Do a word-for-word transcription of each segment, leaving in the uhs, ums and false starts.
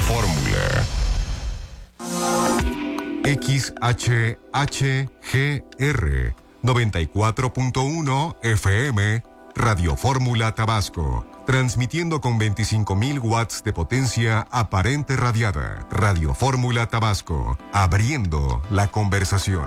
Fórmula. X H H G R noventa y cuatro punto uno F M, Radio Fórmula Tabasco. Transmitiendo con veinticinco mil watts de potencia aparente radiada. Radio Fórmula Tabasco. Abriendo la conversación.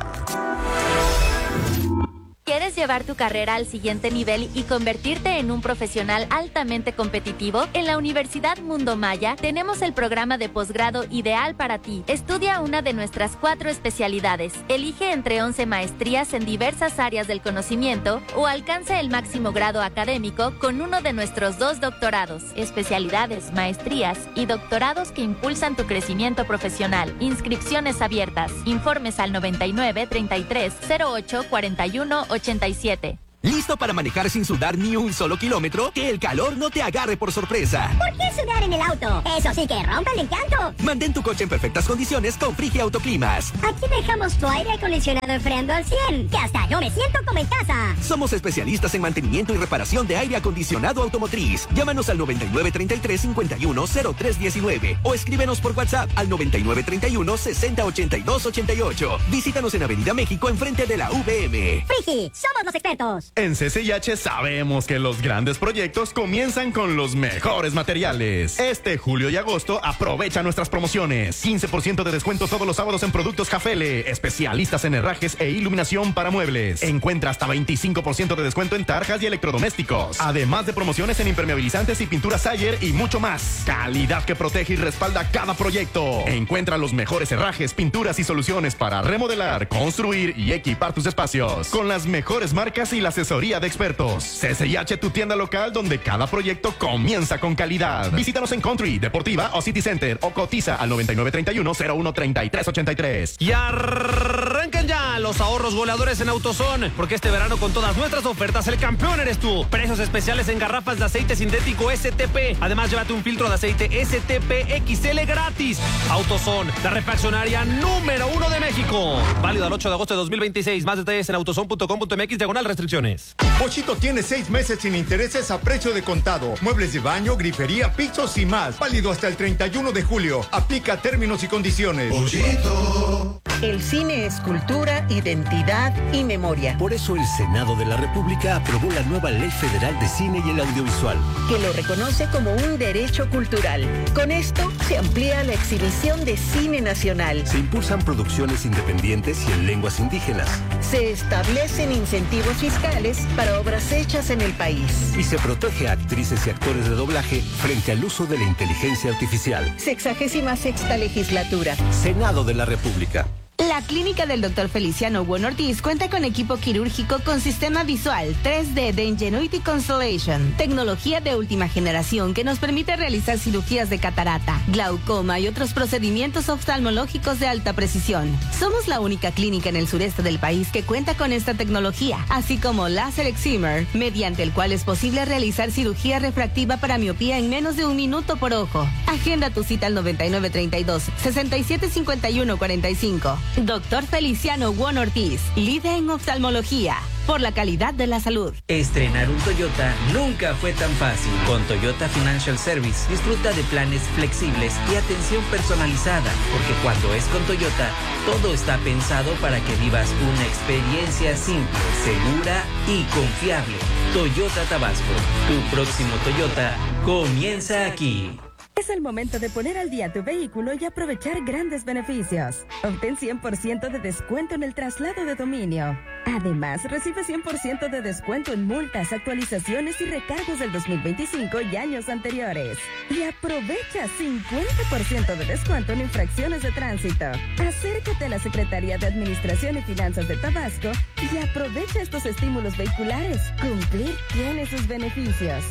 ¿Quieres llevar tu carrera al siguiente nivel y convertirte en un profesional altamente competitivo? En la Universidad Mundo Maya tenemos el programa de posgrado ideal para ti. Estudia una de nuestras cuatro especialidades. Elige entre once maestrías en diversas áreas del conocimiento o alcanza el máximo grado académico con uno de nuestros dos doctorados. Especialidades, maestrías y doctorados que impulsan tu crecimiento profesional. Inscripciones abiertas. Informes al noventa y nueve, treinta y tres, cero ocho, cuarenta y uno, ochenta y siete. ¿Listo para manejar sin sudar ni un solo kilómetro? Que el calor no te agarre por sorpresa. ¿Por qué sudar en el auto? Eso sí que rompe el encanto. Mantén tu coche en perfectas condiciones con Frigia Autoclimas. Aquí dejamos tu aire acondicionado enfriando al cien, que hasta yo me siento como en casa. Somos especialistas en mantenimiento y reparación de aire acondicionado automotriz. Llámanos al noventa y nueve, treinta y tres, cincuenta y uno, cero tres diecinueve o escríbenos por WhatsApp al noventa y nueve, treinta y uno, sesenta, ochenta y dos, ochenta y ocho. Visítanos en Avenida México enfrente de la V M. Frigi, somos los expertos. En C C I H sabemos que los grandes proyectos comienzan con los mejores materiales. Este julio y agosto aprovecha nuestras promociones. quince por ciento de descuento todos los sábados en productos Jafele, especialistas en herrajes e iluminación para muebles. Encuentra hasta veinticinco por ciento de descuento en tarjas y electrodomésticos. Además de promociones en impermeabilizantes y pintura Sayer y mucho más. Calidad que protege y respalda cada proyecto. Encuentra los mejores herrajes, pinturas y soluciones para remodelar, construir y equipar tus espacios. Con las mejores marcas y la asesoría de expertos. C C I H, tu tienda local donde cada proyecto comienza con calidad. Visítanos en Country, Deportiva o City Center o cotiza al noventa y nueve, treinta y uno, cero uno, treinta y tres, ochenta y tres. Y arrancan ya los ahorros goleadores en AutoZone, porque este verano con todas nuestras ofertas el campeón eres tú. Precios especiales en garrafas de aceite sintético S T P. Además, llévate un filtro de aceite S T P X L gratis. AutoZone, la refaccionaria número uno de México. Válido al ocho de agosto de dos mil veintiséis. Más detalles en autozone punto com punto m x diagonal restricciones. Pochito tiene seis meses sin intereses a precio de contado. Muebles de baño, grifería, pisos y más. Válido hasta el treinta y uno de julio. Aplica términos y condiciones. Pochito. El cine es cultura, identidad y memoria. Por eso el Senado de la República aprobó la nueva Ley Federal de Cine y el Audiovisual, que lo reconoce como un derecho cultural. Con esto se amplía la exhibición de cine nacional. Se impulsan producciones independientes y en lenguas indígenas. Se establecen incentivos fiscales para obras hechas en el país. Y se protege a actrices y actores de doblaje frente al uso de la inteligencia artificial. Sexagésima sexta legislatura. Senado de la República. La clínica del doctor Feliciano Buon Ortiz cuenta con equipo quirúrgico con sistema visual tres D de Ingenuity Constellation, tecnología de última generación que nos permite realizar cirugías de catarata, glaucoma y otros procedimientos oftalmológicos de alta precisión. Somos la única clínica en el sureste del país que cuenta con esta tecnología, así como láser excimer, mediante el cual es posible realizar cirugía refractiva para miopía en menos de un minuto por ojo. Agenda tu cita al noventa y nueve, treinta y dos, sesenta y siete, cincuenta y uno, cuarenta y cinco. Doctor Feliciano Buon Ortiz, líder en oftalmología, por la calidad de la salud. Estrenar un Toyota nunca fue tan fácil. Con Toyota Financial Service disfruta de planes flexibles y atención personalizada, porque cuando es con Toyota, todo está pensado para que vivas una experiencia simple, segura y confiable. Toyota Tabasco, tu próximo Toyota comienza aquí. Es el momento de poner al día tu vehículo y aprovechar grandes beneficios. Obtén cien por ciento de descuento en el traslado de dominio. Además, recibe cien por ciento de descuento en multas, actualizaciones y recargos del dos mil veinticinco y años anteriores. Y aprovecha cincuenta por ciento de descuento en infracciones de tránsito. Acércate a la Secretaría de Administración y Finanzas de Tabasco y aprovecha estos estímulos vehiculares. Cumplir tiene sus beneficios.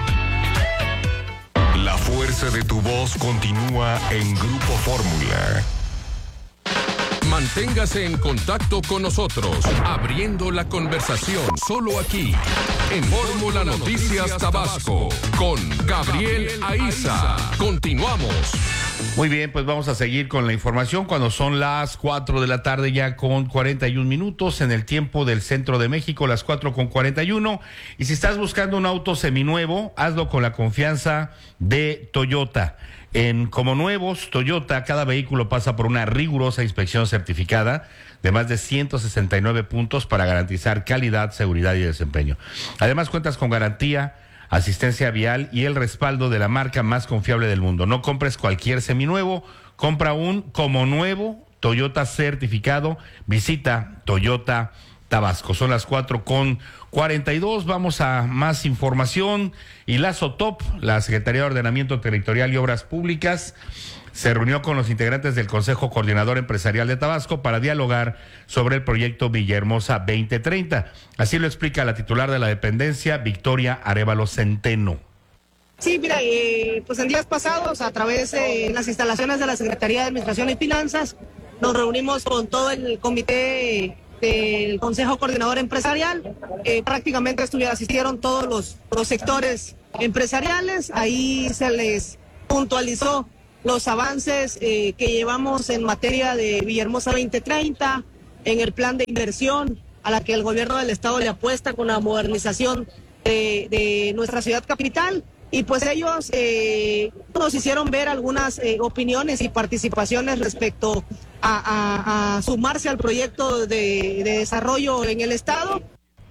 La fuerza de tu voz continúa en Grupo Fórmula. Manténgase en contacto con nosotros, abriendo la conversación solo aquí, en Fórmula Noticias Tabasco, con Gabriel Aiza. Continuamos. Muy bien, pues vamos a seguir con la información cuando son las cuatro de la tarde ya con cuarenta y un minutos en el tiempo del centro de México, las cuatro con cuarenta y uno. Y si estás buscando un auto seminuevo, hazlo con la confianza de Toyota. En como nuevos, Toyota, cada vehículo pasa por una rigurosa inspección certificada de más de ciento sesenta y nueve puntos para garantizar calidad, seguridad y desempeño. Además, cuentas con garantía, asistencia vial y el respaldo de la marca más confiable del mundo. No compres cualquier seminuevo, compra un como nuevo Toyota certificado. Visita Toyota Tabasco. Son las cuatro con cuarenta y dos. Vamos a más información. Y la SOTOP, la Secretaría de Ordenamiento Territorial y Obras Públicas, se reunió con los integrantes del Consejo Coordinador Empresarial de Tabasco para dialogar sobre el proyecto Villahermosa veinte treinta. Así lo explica la titular de la dependencia, Victoria Arévalo Centeno. Sí, mira, eh, pues en días pasados, a través de las instalaciones de la Secretaría de Administración y Finanzas, nos reunimos con todo el comité del Consejo Coordinador Empresarial. Eh, prácticamente estuvieron, asistieron todos los, los sectores empresariales. Ahí se les puntualizó los avances eh, que llevamos en materia de Villahermosa veinte treinta, en el plan de inversión a la que el gobierno del estado le apuesta con la modernización de, de nuestra ciudad capital. Y pues ellos eh, nos hicieron ver algunas eh, opiniones y participaciones respecto a, a, a sumarse al proyecto de, de desarrollo en el estado.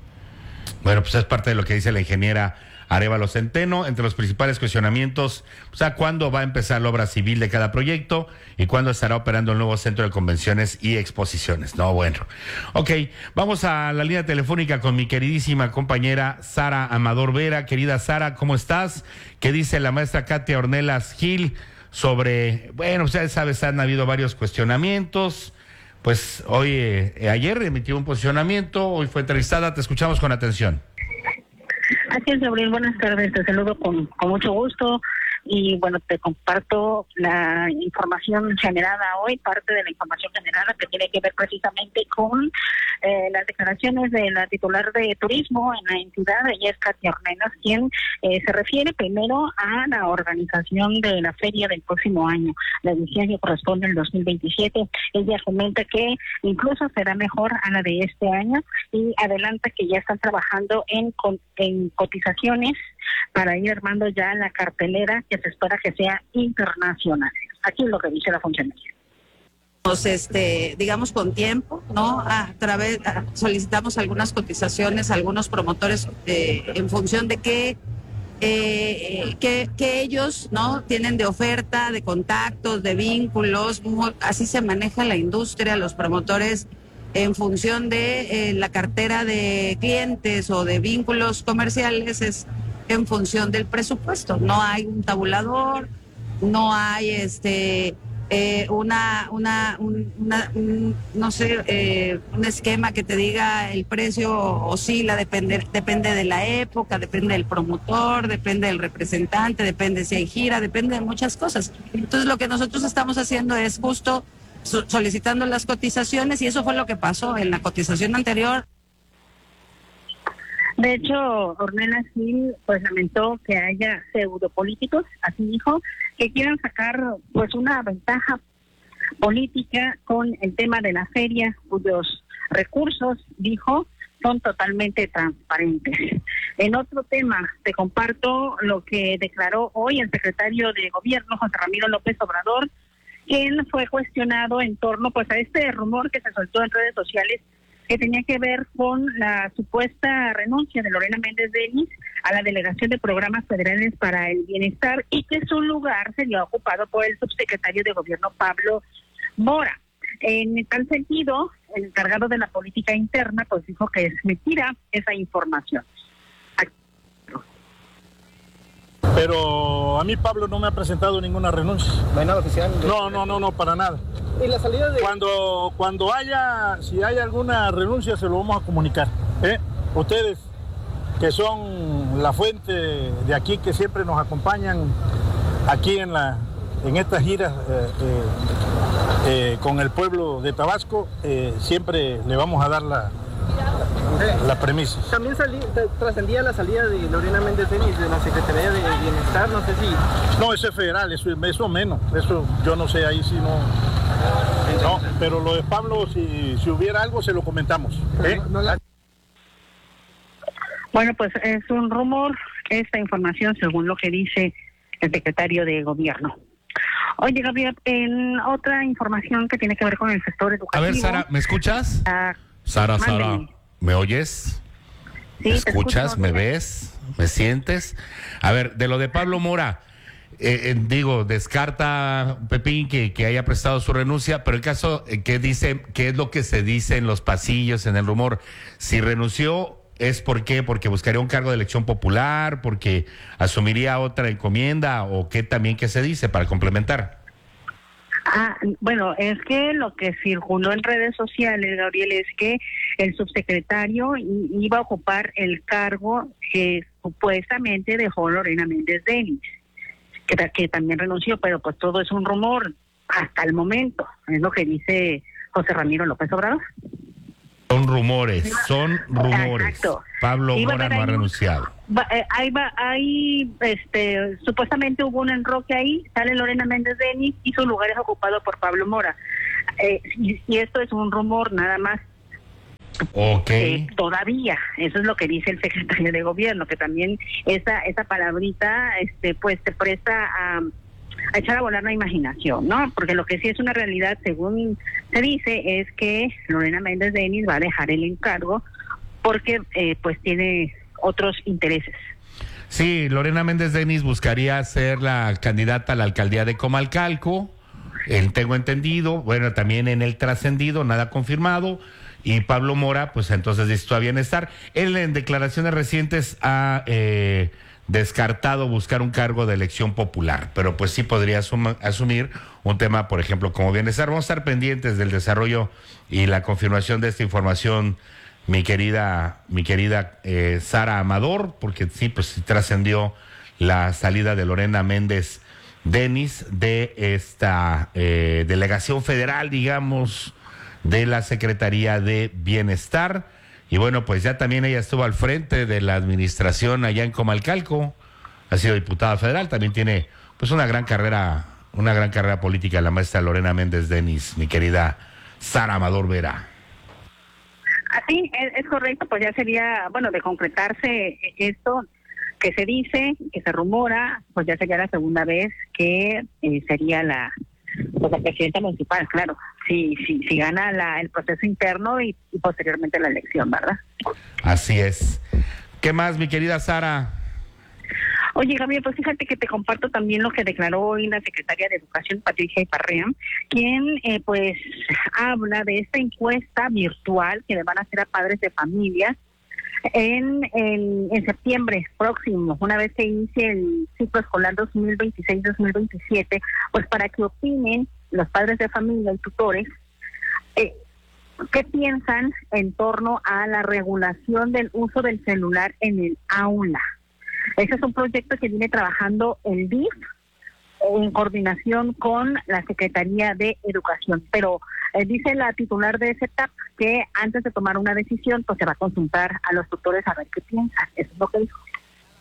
Bueno, pues es parte de lo que dice la ingeniera Arévalo Centeno. Entre los principales cuestionamientos, o sea, ¿cuándo va a empezar la obra civil de cada proyecto y cuándo estará operando el nuevo centro de convenciones y exposiciones? No, bueno. Ok, vamos a la línea telefónica con mi queridísima compañera Sara Amador Vera. Querida Sara, ¿cómo estás? ¿Qué dice la maestra Katia Ornelas Gil sobre, bueno, ustedes saben, han habido varios cuestionamientos? Pues hoy, eh, ayer emitió un posicionamiento, hoy fue entrevistada, te escuchamos con atención. Así es, Gabriel, buenas tardes, te saludo con, con mucho gusto y bueno, te comparto la información generada hoy, parte de la información generada que tiene que ver precisamente con eh, las declaraciones de la titular de turismo en la entidad, ella es Katia Ornelas, quien eh, se refiere primero a la organización de la feria del próximo año, la edición que corresponde al dos mil veintisiete. Ella comenta que incluso será mejor a la de este año y adelanta que ya están trabajando en, en cotizaciones para ir armando ya la cartelera que se espera que sea internacional. Aquí es lo que dice la funcionaria. Pues este, digamos con tiempo, ¿no? A través a, solicitamos algunas cotizaciones a algunos promotores eh, en función de qué eh, que, que ellos, ¿no? Tienen de oferta, de contactos, de vínculos, muy, así se maneja la industria, los promotores en función de eh, la cartera de clientes o de vínculos comerciales es en función del presupuesto. No hay un tabulador, no hay este eh, una una, un, una un, no sé eh, un esquema que te diga el precio oscila, depende depende de la época, depende del promotor, depende del representante, depende si hay gira, depende de muchas cosas. Entonces lo que nosotros estamos haciendo es justo solicitando las cotizaciones y eso fue lo que pasó en la cotización anterior. De hecho, Ornelas Gil pues lamentó que haya pseudopolíticos, así dijo, que quieran sacar pues una ventaja política con el tema de la feria, cuyos recursos, dijo, son totalmente transparentes. En otro tema, te comparto lo que declaró hoy el secretario de Gobierno, José Ramiro López Obrador, quien fue cuestionado en torno pues a este rumor que se soltó en redes sociales que tenía que ver con la supuesta renuncia de Lorena Méndez Denis a la Delegación de Programas Federales para el Bienestar y que su lugar sería ocupado por el subsecretario de Gobierno Pablo Mora. En tal sentido, el encargado de la política interna pues dijo que es mentira esa información. Pero a mí Pablo no me ha presentado ninguna renuncia. ¿No hay nada oficial? No, no, no, no, para nada. ¿Y la salida de...? Cuando, cuando haya, si hay alguna renuncia, se lo vamos a comunicar. ¿eh? Ustedes, que son la fuente de aquí, que siempre nos acompañan aquí en, la, en estas giras eh, eh, eh, con el pueblo de Tabasco, eh, siempre le vamos a dar la, la premisa. También salí, trascendía la salida de Lorena Méndez Denis de la Secretaría de Bienestar, no sé si... No, eso es federal, eso, eso menos, eso yo no sé, ahí sí no... No, pero lo de Pablo, si, si hubiera algo, se lo comentamos. ¿eh? No, no la... Bueno, pues es un rumor esta información según lo que dice el secretario de Gobierno. Oye, Gabriel, en otra información que tiene que ver con el sector educativo... A ver, Sara, ¿me escuchas? Uh, Sara, Sara, ¿me oyes? Sí, ¿Me escuchas? Escucho, ¿Me ves? ¿Me sientes? A ver, de lo de Pablo Mora, eh, eh, digo, descarta Pepín que, que haya prestado su renuncia, pero el caso, eh, ¿qué dice, qué es lo que se dice en los pasillos, en el rumor? Si renunció... ¿Es por qué? ¿Porque buscaría un cargo de elección popular? ¿Porque asumiría otra encomienda? ¿O qué también que se dice para complementar? Ah, bueno, es que lo que circuló en redes sociales, Gabriel, es que el subsecretario iba a ocupar el cargo que supuestamente dejó Lorena Méndez Denis, que, que también renunció, pero pues todo es un rumor hasta el momento, es lo que dice José Ramiro López Obrador. Son rumores, son rumores. Exacto. Pablo Iba Mora no ha ahí, renunciado. Va, eh, ahí va, ahí, este, supuestamente hubo un enroque ahí, sale Lorena Méndez Denis y su lugar es ocupado por Pablo Mora. Eh, y, y esto es un rumor nada más. Ok. Eh, todavía, eso es lo que dice el secretario de Gobierno, que también esa esa palabrita, este, pues te presta a... a echar a volar la imaginación, ¿no? Porque lo que sí es una realidad, según se dice, es que Lorena Méndez Denis va a dejar el encargo porque eh, pues tiene otros intereses. Sí, Lorena Méndez Denis buscaría ser la candidata a la alcaldía de Comalcalco, eh, tengo entendido, bueno, también en el trascendido, nada confirmado, y Pablo Mora, pues entonces dice todavía bienestar. Él en declaraciones recientes ha... Eh, descartado buscar un cargo de elección popular, pero pues sí podría asum asumir un tema, por ejemplo, como bienestar. Vamos a estar pendientes del desarrollo y la confirmación de esta información, mi querida, mi querida eh, Sara Amador, porque sí, pues sí trascendió la salida de Lorena Méndez Denis de esta eh, delegación federal, digamos, de la Secretaría de Bienestar. Y bueno, pues ya también ella estuvo al frente de la administración allá en Comalcalco, ha sido diputada federal, también tiene pues una gran carrera, una gran carrera política la maestra Lorena Méndez Denis, mi querida Sara Amador Vera. Así, es, es correcto, pues ya sería, bueno, de concretarse esto que se dice, que se rumora, pues ya sería la segunda vez que eh, sería la, pues la presidenta municipal, claro. Si, si, si gana la, el proceso interno y, y posteriormente la elección, ¿verdad? Así es. ¿Qué más, mi querida Sara? Oye, Gabriel, pues fíjate que te comparto también lo que declaró hoy la secretaria de Educación, Patricia Iparrea, quien eh, pues habla de esta encuesta virtual que le van a hacer a padres de familia en, en, en septiembre próximo, una vez que inicie el ciclo escolar dos mil veintiséis dos mil veintisiete, pues para que opinen los padres de familia y tutores, eh, ¿qué piensan en torno a la regulación del uso del celular en el aula? Ese es un proyecto que viene trabajando el D I F en coordinación con la Secretaría de Educación, pero eh, dice la titular de ese T A P que antes de tomar una decisión, pues se va a consultar a los tutores a ver qué piensan. Eso es lo que dijo.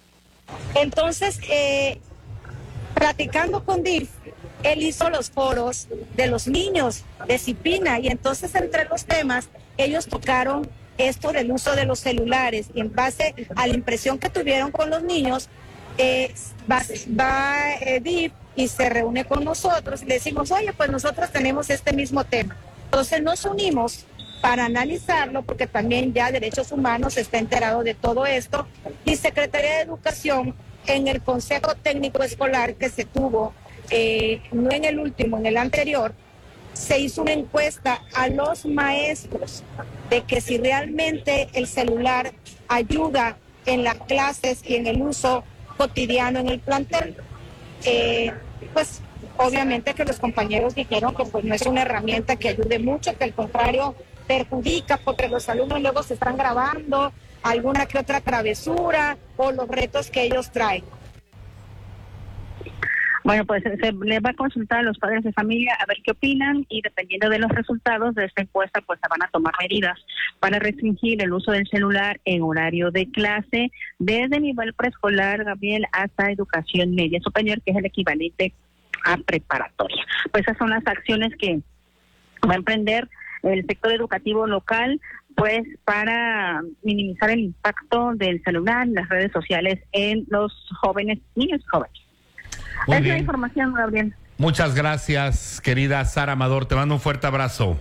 Entonces, eh, platicando con D I F, él hizo los foros de los niños de Cipina y entonces entre los temas ellos tocaron esto del uso de los celulares y en base a la impresión que tuvieron con los niños, eh, va, va eh, D I F y se reúne con nosotros y le decimos, oye, pues nosotros tenemos este mismo tema. Entonces nos unimos para analizarlo porque también ya Derechos Humanos está enterado de todo esto y Secretaría de Educación en el Consejo Técnico Escolar que se tuvo, eh, no en el último, en el anterior, se hizo una encuesta a los maestros de que si realmente el celular ayuda en las clases y en el uso cotidiano en el plantel. Eh, pues obviamente que los compañeros dijeron que pues no es una herramienta que ayude mucho, que al contrario perjudica porque los alumnos luego se están grabando alguna que otra travesura o los retos que ellos traen. Bueno, pues se le va a consultar a los padres de familia a ver qué opinan y dependiendo de los resultados de esta encuesta, pues se van a tomar medidas para restringir el uso del celular en horario de clase desde nivel preescolar, Gabriel, hasta educación media superior, que es el equivalente a preparatoria. Pues esas son las acciones que va a emprender el sector educativo local, pues para minimizar el impacto del celular, las redes sociales en los jóvenes, niños y jóvenes. Muy es bien. la información, Gabriel. Muchas gracias, querida Sara Amador. Te mando un fuerte abrazo.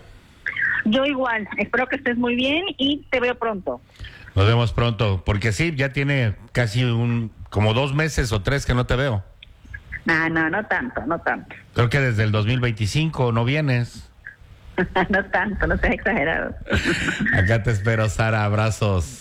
Yo igual. Espero que estés muy bien y te veo pronto. Nos vemos pronto, porque sí, ya tiene casi un como dos meses o tres que no te veo. No, no, no tanto, no tanto. Creo que desde el dos mil veinticinco no vienes. No tanto, no seas exagerado. Acá te espero, Sara. Abrazos.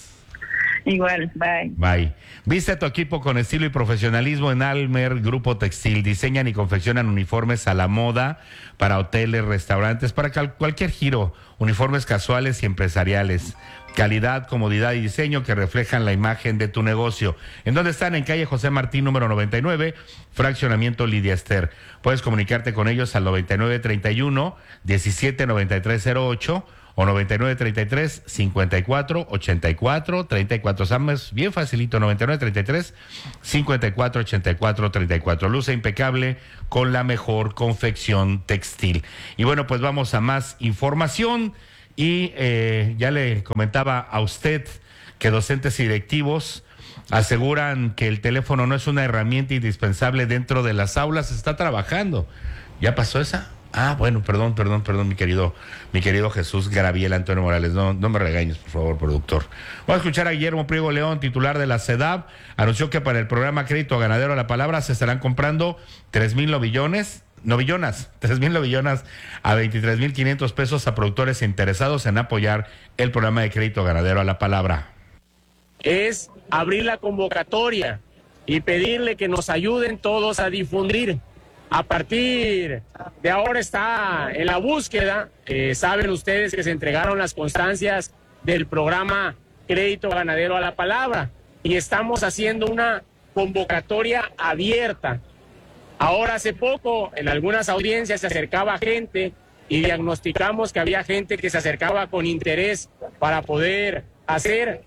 Igual, bye. Bye. Viste a tu equipo con estilo y profesionalismo en Almer Grupo Textil. Diseñan y confeccionan uniformes a la moda para hoteles, restaurantes, para cal- cualquier giro. Uniformes casuales y empresariales. Calidad, comodidad y diseño que reflejan la imagen de tu negocio. ¿En dónde están? En calle José Martín, número noventa y nueve, fraccionamiento Lidia Ester. Puedes comunicarte con ellos al noventa y nueve treinta y uno, diecisiete noventa y tres cero ocho o noventa y nueve treinta y tres, cincuenta y cuatro, ochenta y cuatro, treinta y cuatro. Samas, bien facilito, noventa y nueve treinta y tres, cincuenta y cuatro, ochenta y cuatro, treinta y cuatro. Luce impecable con la mejor confección textil. Y bueno, pues vamos a más información. Y eh, ya le comentaba a usted que docentes y directivos aseguran que el teléfono no es una herramienta indispensable dentro de las aulas. Se está trabajando. ¿Ya pasó esa? Ah, bueno, perdón, perdón, perdón, mi querido, mi querido Jesús Graviel Antonio Morales. No, no me regañes, por favor, productor. Vamos a escuchar a Guillermo Priego León, titular de la CEDAV. Anunció que para el programa Crédito Ganadero a la Palabra se estarán comprando tres mil novillones. Novillonas, tres mil novillonas a veintitrés mil quinientos pesos a productores interesados en apoyar el programa de crédito ganadero a la palabra. Es abrir la convocatoria y pedirle que nos ayuden todos a difundir. A partir de ahora está en la búsqueda, eh, saben ustedes que se entregaron las constancias del programa Crédito Ganadero a la Palabra y estamos haciendo una convocatoria abierta. Ahora hace poco en algunas audiencias se acercaba gente y diagnosticamos que había gente que se acercaba con interés para poder hacer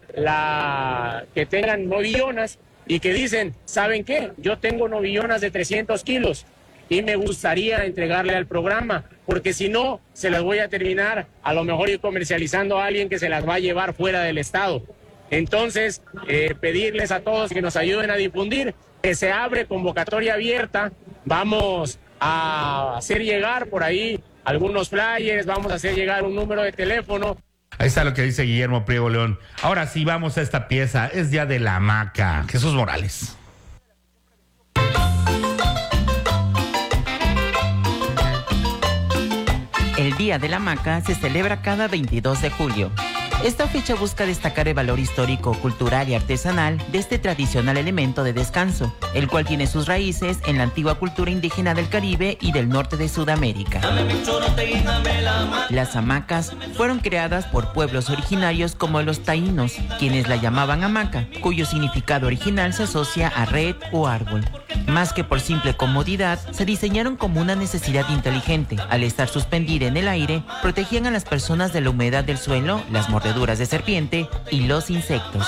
la que tengan novillonas y que dicen, ¿saben qué? Yo tengo novillonas de trescientos kilos y me gustaría entregarle al programa porque si no se las voy a terminar a lo mejor ir comercializando a alguien que se las va a llevar fuera del estado. Entonces, eh, pedirles a todos que nos ayuden a difundir, que se abre convocatoria abierta, vamos a hacer llegar por ahí algunos flyers, vamos a hacer llegar un número de teléfono. Ahí está lo que dice Guillermo Priego León. Ahora sí, vamos a esta pieza, es Día de la Hamaca. Jesús Morales. El Día de la Hamaca se celebra cada veintidós de julio. Esta fecha busca destacar el valor histórico, cultural y artesanal de este tradicional elemento de descanso, el cual tiene sus raíces en la antigua cultura indígena del Caribe y del norte de Sudamérica. Las hamacas fueron creadas por pueblos originarios como los taínos, quienes la llamaban hamaca, cuyo significado original se asocia a red o árbol. Más que por simple comodidad, se diseñaron como una necesidad inteligente. Al estar suspendidas en el aire, protegían a las personas de la humedad del suelo, las mordeduras de serpiente y los insectos.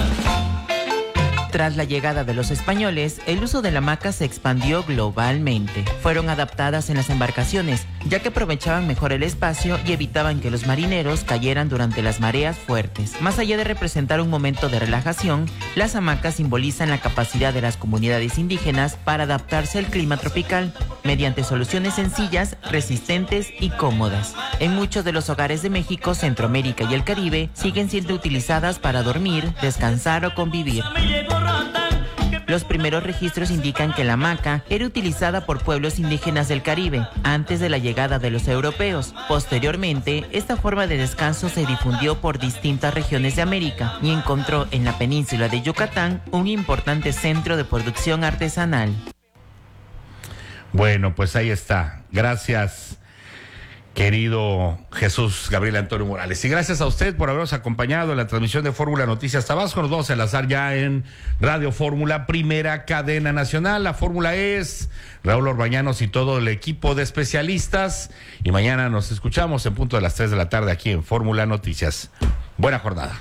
Tras la llegada de los españoles, el uso de la hamaca se expandió globalmente. Fueron adaptadas en las embarcaciones, ya que aprovechaban mejor el espacio y evitaban que los marineros cayeran durante las mareas fuertes. Más allá de representar un momento de relajación, las hamacas simbolizan la capacidad de las comunidades indígenas para adaptarse al clima tropical, mediante soluciones sencillas, resistentes y cómodas. En muchos de los hogares de México, Centroamérica y el Caribe, siguen siendo utilizadas para dormir, descansar o convivir. Los primeros registros indican que la hamaca era utilizada por pueblos indígenas del Caribe antes de la llegada de los europeos. Posteriormente, esta forma de descanso se difundió por distintas regiones de América y encontró en la península de Yucatán un importante centro de producción artesanal. Bueno, pues ahí está. Gracias, querido Jesús Gabriel Antonio Morales. Y gracias a usted por habernos acompañado en la transmisión de Fórmula Noticias Tabasco. Nos vamos a enlazar ya en Radio Fórmula, primera cadena nacional. La fórmula es Raúl Orbañanos y todo el equipo de especialistas. Y mañana nos escuchamos en punto de las tres de la tarde aquí en Fórmula Noticias. Buena jornada.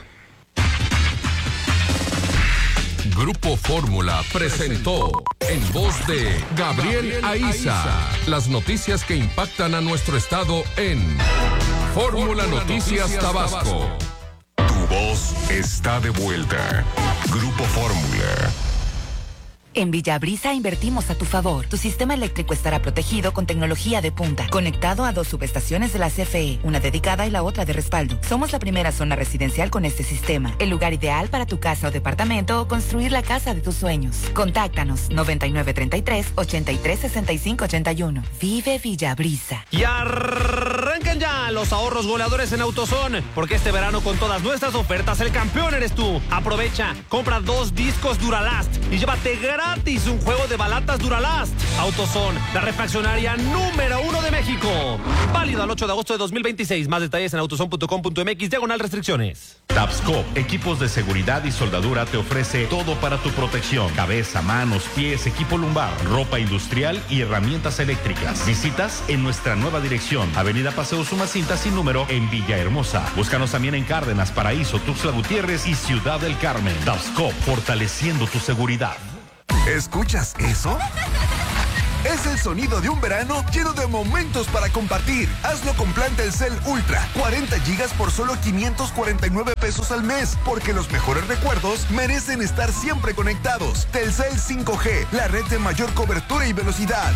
Grupo Fórmula presentó en voz de Gabriel Aiza las noticias que impactan a nuestro estado en Fórmula Noticias Tabasco. Tu voz está de vuelta. Grupo Fórmula. En Villabrisa invertimos a tu favor. Tu sistema eléctrico estará protegido con tecnología de punta, conectado a dos subestaciones de la C F E, una dedicada y la otra de respaldo. Somos la primera zona residencial con este sistema, el lugar ideal para tu casa o departamento o construir la casa de tus sueños. Contáctanos noventa y nueve treinta y tres, ochenta y tres sesenta y cinco ochenta y uno. Vive Villabrisa. Y arrancan ya los ahorros goleadores en AutoZone, porque este verano con todas nuestras ofertas el campeón eres tú. Aprovecha, compra dos discos Duralast y llévate gratis gratis un juego de balatas Duralast. AutoZone, la refaccionaria número uno de México. Válido al ocho de agosto de dos mil veintiséis. Más detalles en autozone punto com punto m x, diagonal restricciones. Tabsco, equipos de seguridad y soldadura, te ofrece todo para tu protección: cabeza, manos, pies, equipo lumbar, ropa industrial y herramientas eléctricas. Visitas en nuestra nueva dirección, Avenida Paseo Sumacinta sin número, en Villahermosa. Búscanos también en Cárdenas, Paraíso, Tuxtla Gutiérrez y Ciudad del Carmen. Tabsco, fortaleciendo tu seguridad. ¿Escuchas eso? Es el sonido de un verano lleno de momentos para compartir. Hazlo con plan Telcel Ultra, cuarenta gigas por solo quinientos cuarenta y nueve pesos al mes, porque los mejores recuerdos merecen estar siempre conectados. Telcel cinco G, la red de mayor cobertura y velocidad.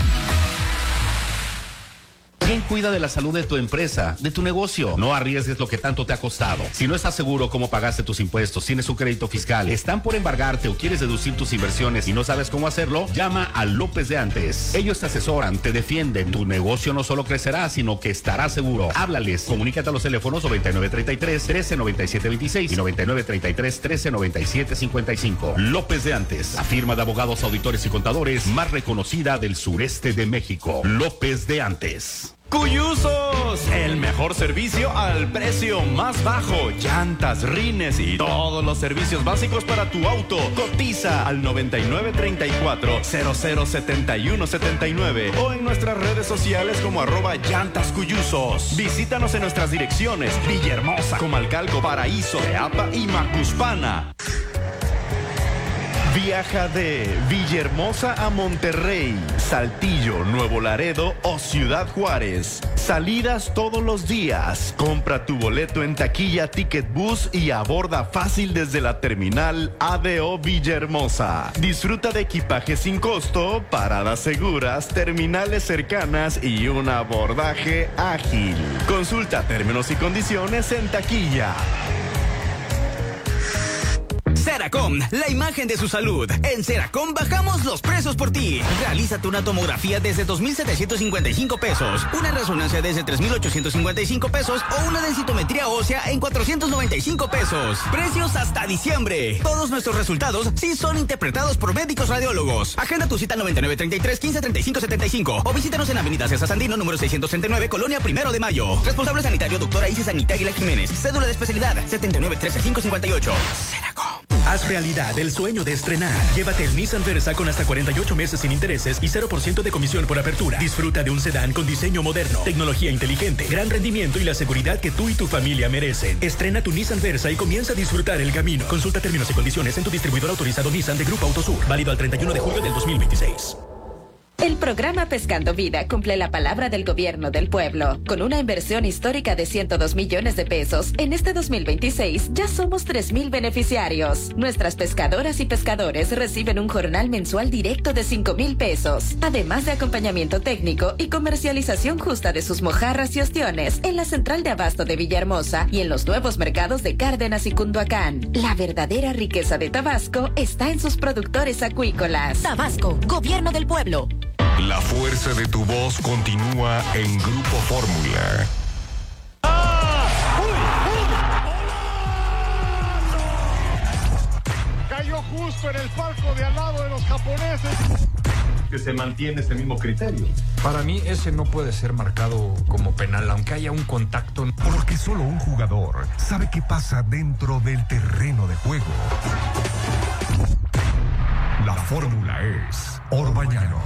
¿Quién cuida de la salud de tu empresa, de tu negocio? No arriesgues lo que tanto te ha costado. Si no estás seguro cómo pagaste tus impuestos, tienes un crédito fiscal, están por embargarte o quieres deducir tus inversiones y no sabes cómo hacerlo, llama a López de Antes. Ellos te asesoran, te defienden. Tu negocio no solo crecerá, sino que estará seguro. Háblales. Comunícate a los teléfonos noventa y nueve treinta y tres, trece noventa y siete veintiséis y noventa y nueve treinta y tres, trece noventa y siete cincuenta y cinco. López de Antes, la firma de abogados, auditores y contadores más reconocida del sureste de México. López de Antes. Cuyusos, el mejor servicio al precio más bajo. Llantas, rines y todos los servicios básicos para tu auto. Cotiza al noventa y nueve treinta y cuatro, cero cero setenta y uno setenta y nueve o en nuestras redes sociales como arroba llantas Cuyusos. Visítanos en nuestras direcciones: Villahermosa, Comalcalco, Paraíso, Teapa y Macuspana. Viaja de Villahermosa a Monterrey, Saltillo, Nuevo Laredo o Ciudad Juárez. Salidas todos los días. Compra tu boleto en taquilla Ticket Bus y aborda fácil desde la terminal A D O Villahermosa. Disfruta de equipaje sin costo, paradas seguras, terminales cercanas y un abordaje ágil. Consulta términos y condiciones en taquilla. Seracom, la imagen de su salud. En Seracom bajamos los precios por ti. Realízate una tomografía desde dos mil setecientos cincuenta y cinco pesos, una resonancia desde tres mil ochocientos cincuenta y cinco pesos o una densitometría ósea en cuatrocientos noventa y cinco pesos. Precios hasta diciembre. Todos nuestros resultados sí son interpretados por médicos radiólogos. Agenda tu cita noventa y nueve treinta y tres, quince treinta y cinco setenta y cinco o visítanos en Avenida César Sandino, número seiscientos treinta y nueve, Colonia Primero de Mayo. Responsable sanitario, doctora Isis Anita Aguilar Jiménez. Cédula de especialidad setenta y nueve trece cinco cincuenta y ocho. Seracom. Haz realidad el sueño de estrenar. Llévate el Nissan Versa con hasta cuarenta y ocho meses sin intereses y cero por ciento de comisión por apertura. Disfruta de un sedán con diseño moderno, tecnología inteligente, gran rendimiento y la seguridad que tú y tu familia merecen. Estrena tu Nissan Versa y comienza a disfrutar el camino. Consulta términos y condiciones en tu distribuidor autorizado Nissan de Grupo Autosur. Válido al treinta y uno de julio del dos mil veintiséis. El programa Pescando Vida cumple la palabra del gobierno del pueblo. Con una inversión histórica de ciento dos millones de pesos, en este dos mil veintiséis ya somos tres mil beneficiarios. Nuestras pescadoras y pescadores reciben un jornal mensual directo de cinco mil pesos, además de acompañamiento técnico y comercialización justa de sus mojarras y ostiones en la central de abasto de Villahermosa y en los nuevos mercados de Cárdenas y Cunduacán. La verdadera riqueza de Tabasco está en sus productores acuícolas. Tabasco, gobierno del pueblo. La fuerza de tu voz continúa en Grupo Fórmula. Cayó justo en el palco de al lado de los japoneses. que se mantiene ese mismo criterio. Para mí ese no puede ser marcado como penal, aunque haya un contacto. Porque solo un jugador sabe qué pasa dentro del terreno de juego. La fórmula es Orbañanos.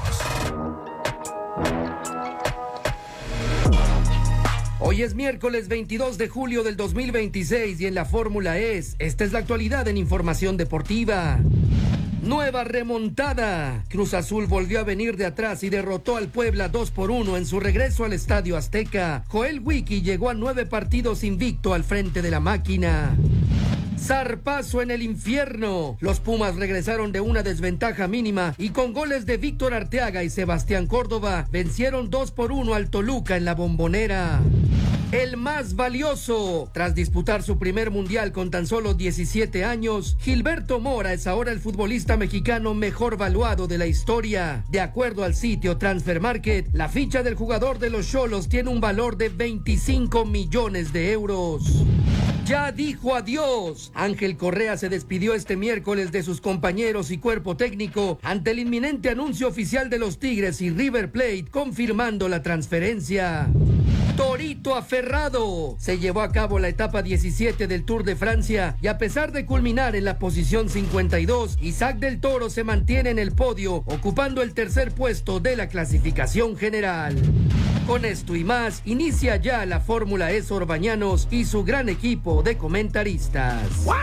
Hoy es miércoles veintidós de julio del dos mil veintiséis y en la fórmula es, esta es la actualidad en información deportiva. Nueva remontada. Cruz Azul volvió a venir de atrás y derrotó al Puebla dos por uno en su regreso al Estadio Azteca. Joel Wiki llegó a nueve partidos invicto al frente de la máquina. Zarpazo en el infierno. Los Pumas regresaron de una desventaja mínima y con goles de Víctor Arteaga y Sebastián Córdoba vencieron dos por uno al Toluca en la Bombonera. El más valioso. Tras disputar su primer mundial con tan solo diecisiete años, Gilberto Mora es ahora el futbolista mexicano mejor valuado de la historia. De acuerdo al sitio Transfer Market, la ficha del jugador de los Xolos tiene un valor de veinticinco millones de euros. Ya dijo adiós. Ángel Correa se despidió este miércoles de sus compañeros y cuerpo técnico ante el inminente anuncio oficial de los Tigres y River Plate confirmando la transferencia. Torito aferrado. Se llevó a cabo la etapa diecisiete del Tour de Francia y a pesar de culminar en la posición cincuenta y dos, Isaac del Toro se mantiene en el podio, ocupando el tercer puesto de la clasificación general. Con esto y más, inicia ya la Fórmula E Orbañanos y su gran equipo de comentaristas.